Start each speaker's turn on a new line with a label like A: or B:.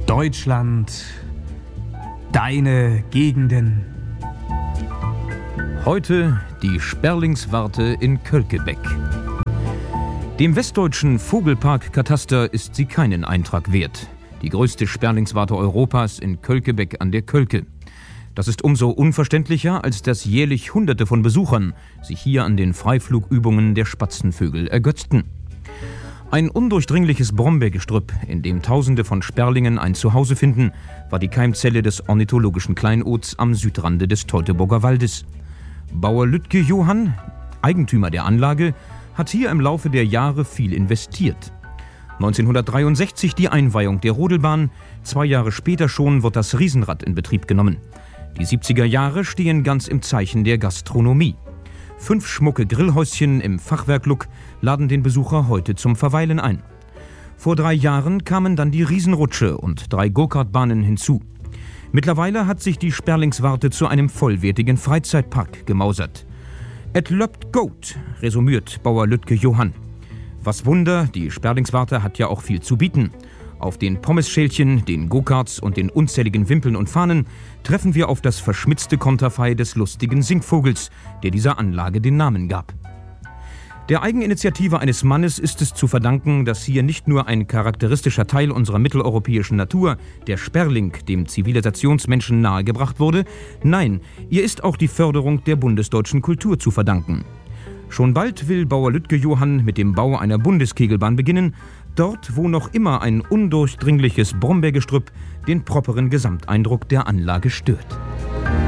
A: Deutschland, deine Gegenden.
B: Heute die Sperlingswarte in Kölkebeck. Dem westdeutschen Vogelpark-Kataster ist sie keinen Eintrag wert. Die größte Sperlingswarte Europas in Kölkebeck an der Kölke. Das ist umso unverständlicher, als dass jährlich Hunderte von Besuchern sich hier an den Freiflugübungen der Spatzenvögel ergötzten. Ein undurchdringliches Brombeergestrüpp, in dem Tausende von Sperlingen ein Zuhause finden, war die Keimzelle des ornithologischen Kleinods am Südrande des Teutoburger Waldes. Bauer Lütke Johann, Eigentümer der Anlage, hat hier im Laufe der Jahre viel investiert. 1963 die Einweihung der Rodelbahn, 2 Jahre später schon wird das Riesenrad in Betrieb genommen. Die 70er Jahre stehen ganz im Zeichen der Gastronomie. 5 schmucke Grillhäuschen im Fachwerklook laden den Besucher heute zum Verweilen ein. Vor 3 Jahren kamen dann die Riesenrutsche und 3 Go-Kart-Bahnen hinzu. Mittlerweile hat sich die Sperlingswarte zu einem vollwertigen Freizeitpark gemausert. Et löbt Goat, resümiert Bauer Lütke Johann. Was Wunder, die Sperlingswarte hat ja auch viel zu bieten. Auf den Pommesschälchen, den Go-Karts und den unzähligen Wimpeln und Fahnen treffen wir auf das verschmitzte Konterfei des lustigen Singvogels, der dieser Anlage den Namen gab. Der Eigeninitiative eines Mannes ist es zu verdanken, dass hier nicht nur ein charakteristischer Teil unserer mitteleuropäischen Natur, der Sperling, dem Zivilisationsmenschen nahegebracht wurde, nein, ihr ist auch die Förderung der bundesdeutschen Kultur zu verdanken. Schon bald will Bauer Lütke Johann mit dem Bau einer Bundeskegelbahn beginnen, dort, wo noch immer ein undurchdringliches Brombeergestrüpp den properen Gesamteindruck der Anlage stört.